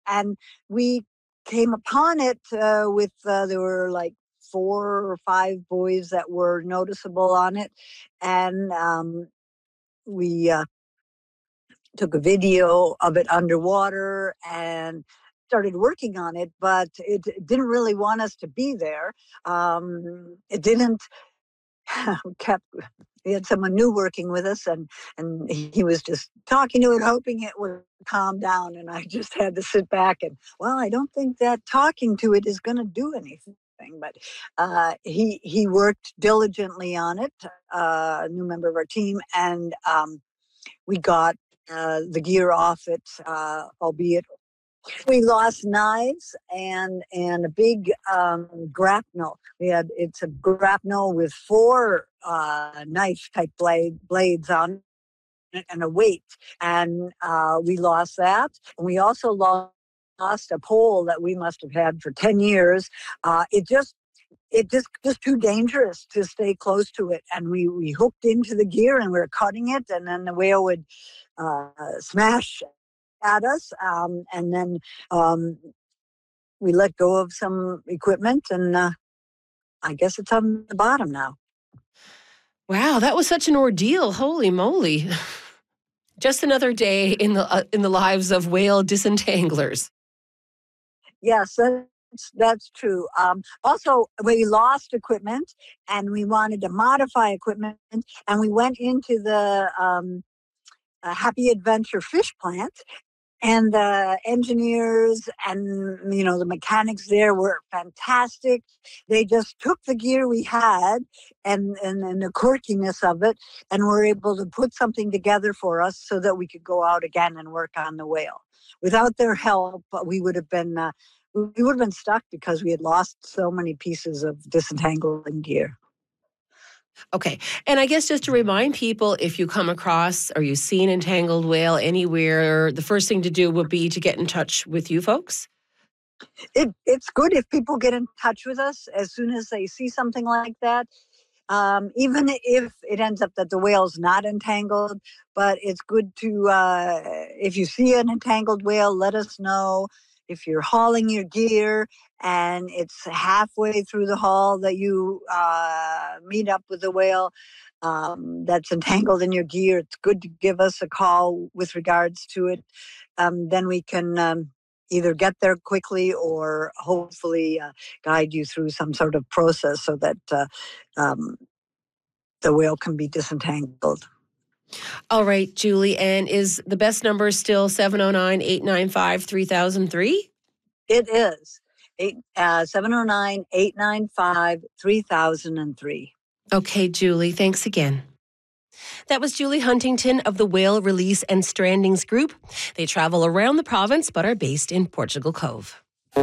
and we came upon it with there were like 4 or 5 buoys that were noticeable on it, and we took a video of it underwater and started working on it, but it didn't really want us to be there. It didn't kept we had someone new working with us, and he was just talking to it, hoping it would calm down, and I just had to sit back and, well, I don't think that talking to it is going to do anything. But he worked diligently on it, a new member of our team, and we got the gear off it, albeit we lost knives and a big grapnel. It's a grapnel with 4 knife type blades on it and a weight, and we lost that. And we also lost a pole that we must have had for 10 years. It just too dangerous to stay close to it, and we hooked into the gear and we were cutting it, and then the whale would smash at us, and then we let go of some equipment, and I guess it's on the bottom now. Wow, that was such an ordeal! Holy moly! Just another day in the lives of whale disentanglers. Yes, that's true. Also, we lost equipment, and we wanted to modify equipment, and we went into the Happy Adventure fish plant. And the engineers and, the mechanics there were fantastic. They just took the gear we had and the quirkiness of it, and were able to put something together for us so that we could go out again and work on the whale. Without their help, we would have been stuck because we had lost so many pieces of disentangling gear. Okay. And I guess just to remind people, if you come across or you see an entangled whale anywhere, the first thing to do would be to get in touch with you folks? It's good if people get in touch with us as soon as they see something like that. Even if it ends up that the whale's not entangled, but it's good to, if you see an entangled whale, let us know. If you're hauling your gear and it's halfway through the haul that you meet up with the whale that's entangled in your gear, it's good to give us a call with regards to it. Then we can either get there quickly or hopefully guide you through some sort of process so that the whale can be disentangled. All right, Julie. And is the best number still 709-895-3003? It is. 709-895-3003. Okay, Julie. Thanks again. That was Julie Huntington of the Whale Release and Strandings Group. They travel around the province but are based in Portugal Cove.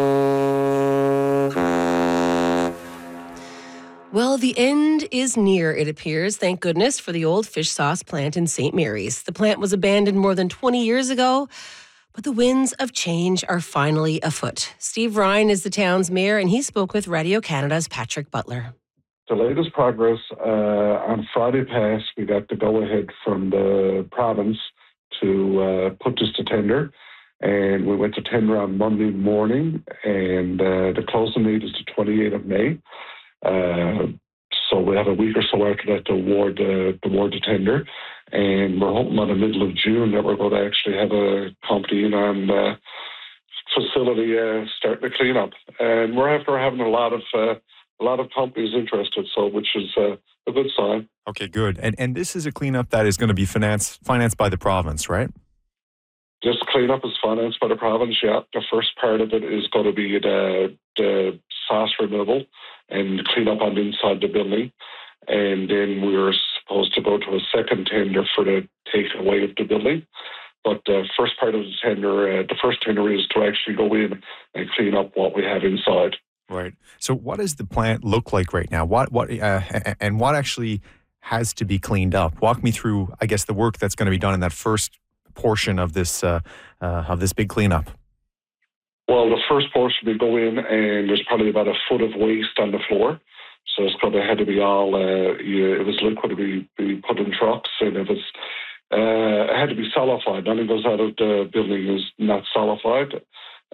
Well, the end is near, it appears, thank goodness, for the old fish sauce plant in St. Mary's. The plant was abandoned more than 20 years ago, but the winds of change are finally afoot. Steve Ryan is the town's mayor, and he spoke with Radio Canada's Patrick Butler. The latest progress, on Friday past, we got the go-ahead from the province to put this to tender. And we went to tender on Monday morning, and the closing date is the 28th of May. So we have a week or so after that to award the tender. And we're hoping by the middle of June that we're going to actually have a company in on the facility starting to clean up. And we're after having a lot of companies interested, so which is a good sign. Okay, good. And this is a cleanup that is going to be financed by the province, right? This cleanup is financed by the province, yeah. The first part of it is going to be the sauce removal and clean up on the inside the building. And then we're supposed to go to a second tender for the takeaway of the building. But the first part of the tender, the first tender is to actually go in and clean up what we have inside. Right. So what does the plant look like right now? What actually has to be cleaned up? Walk me through, I guess, the work that's going to be done in that first portion of this big cleanup. Well, the first portion, we go in and there's probably about a foot of waste on the floor. So it's going to have to be all, it was liquid to be put in trucks, and it had to be solidified. Nothing goes out of the building is not solidified.